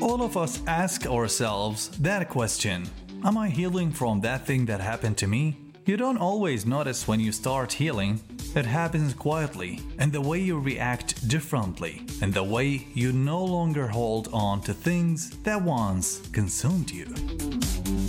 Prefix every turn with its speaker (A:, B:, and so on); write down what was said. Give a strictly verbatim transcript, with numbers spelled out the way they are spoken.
A: All of us ask ourselves that question. Am I healing from that thing that happened to me? You don't always notice when you start healing. It happens quietly, and the way you react differently, and the way you no longer hold on to things that once consumed you.